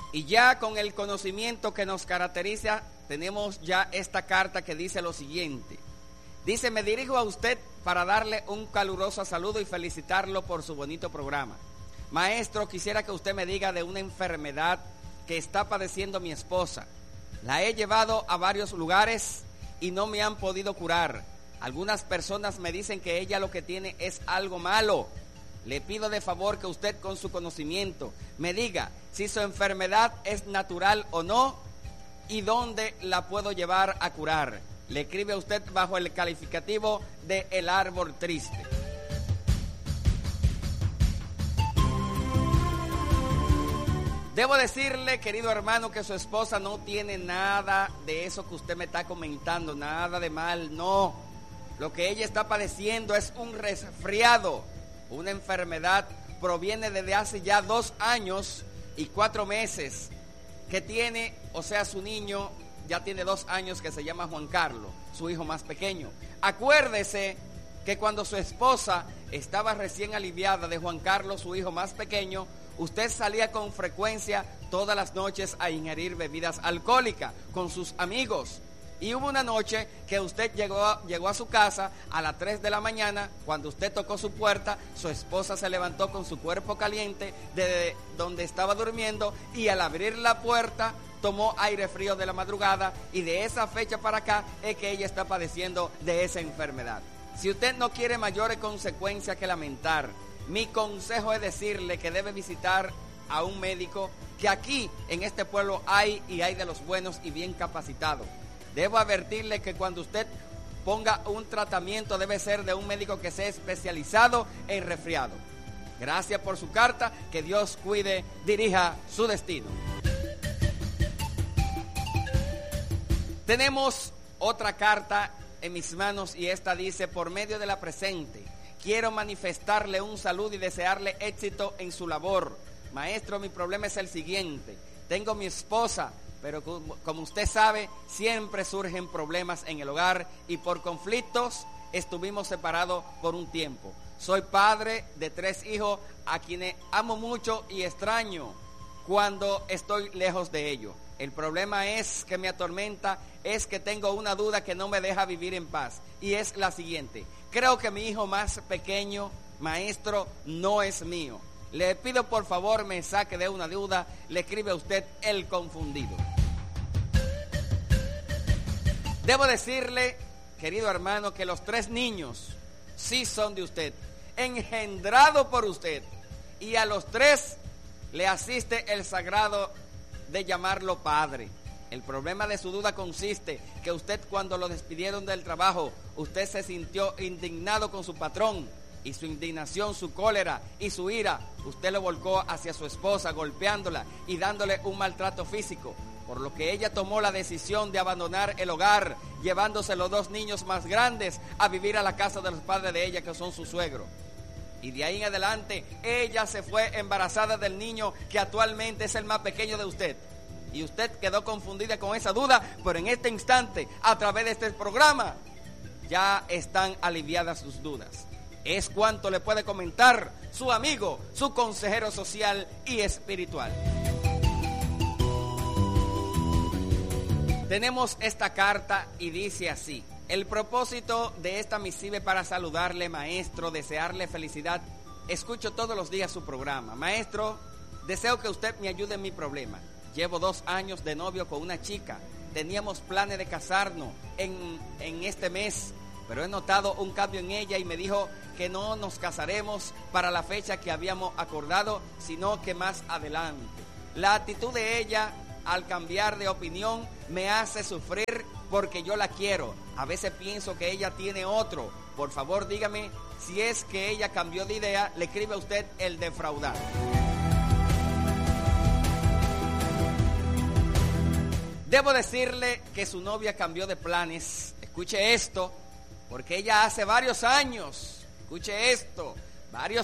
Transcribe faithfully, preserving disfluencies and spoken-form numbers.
Y ya con el conocimiento que nos caracteriza, tenemos ya esta carta que dice lo siguiente. Dice: me dirijo a usted para darle un caluroso saludo y felicitarlo por su bonito programa. Maestro, quisiera que usted me diga de una enfermedad que está padeciendo mi esposa. La he llevado a varios lugares y no me han podido curar. Algunas personas me dicen que ella lo que tiene es algo malo. Le pido de favor que usted, con su conocimiento, me diga si su enfermedad es natural o no y dónde la puedo llevar a curar. Le escribe a usted bajo el calificativo de El Árbol Triste. Debo decirle, querido hermano, que su esposa no tiene nada de eso que usted me está comentando, nada de mal, no. Lo que ella está padeciendo es un resfriado. Una enfermedad proviene desde hace ya dos años y cuatro meses que tiene, o sea, su niño ya tiene dos años, que se llama Juan Carlos, su hijo más pequeño. Acuérdese que cuando su esposa estaba recién aliviada de Juan Carlos, su hijo más pequeño, usted salía con frecuencia todas las noches a ingerir bebidas alcohólicas con sus amigos. Y hubo una noche que usted llegó a, llegó a su casa a las tres de la mañana. Cuando usted tocó su puerta, su esposa se levantó con su cuerpo caliente de donde estaba durmiendo, y al abrir la puerta tomó aire frío de la madrugada, y de esa fecha para acá es que ella está padeciendo de esa enfermedad. Si usted no quiere mayores consecuencias que lamentar, mi consejo es decirle que debe visitar a un médico, que aquí en este pueblo hay, y hay de los buenos y bien capacitados. Debo advertirle que cuando usted ponga un tratamiento debe ser de un médico que sea especializado en resfriado. Gracias por su carta, que Dios cuide, dirija su destino. Tenemos otra carta en mis manos y esta dice: por medio de la presente, quiero manifestarle un saludo y desearle éxito en su labor. Maestro, mi problema es el siguiente. Tengo mi esposa, pero como usted sabe, siempre surgen problemas en el hogar y por conflictos estuvimos separados por un tiempo. Soy padre de tres hijos a quienes amo mucho y extraño cuando estoy lejos de ellos. El problema es que me atormenta, es que tengo una duda que no me deja vivir en paz, y es la siguiente: creo que mi hijo más pequeño, maestro, no es mío. Le pido por favor me saque de una duda. Le escribe a usted El Confundido. Debo decirle, querido hermano, que los tres niños sí son de usted, engendrados por usted, y a los tres le asiste el sagrado de llamarlo padre. El problema de su duda consiste que usted, cuando lo despidieron del trabajo, usted se sintió indignado con su patrón, y su indignación, su cólera y su ira, usted lo volcó hacia su esposa, golpeándola y dándole un maltrato físico, por lo que ella tomó la decisión de abandonar el hogar, llevándose los dos niños más grandes a vivir a la casa de los padres de ella, que son sus suegros. Y de ahí en adelante, ella se fue embarazada del niño que actualmente es el más pequeño de usted. Y usted quedó confundida con esa duda, pero en este instante, a través de este programa, ya están aliviadas sus dudas. Es cuanto le puede comentar su amigo, su consejero social y espiritual. Tenemos esta carta y dice así: el propósito de esta misiva es para saludarle, maestro, desearle felicidad. Escucho todos los días su programa. Maestro, deseo que usted me ayude en mi problema. Llevo dos años de novio con una chica. Teníamos planes de casarnos en, en este mes, pero he notado un cambio en ella y me dijo que no nos casaremos para la fecha que habíamos acordado, sino que más adelante. La actitud de ella al cambiar de opinión me hace sufrir porque yo la quiero. A veces pienso que ella tiene otro. Por favor, dígame si es que ella cambió de idea. Le escribe a usted El Defraudado. Debo decirle que su novia cambió de planes. Escuche esto, porque ella hace varios años, escuche esto, varios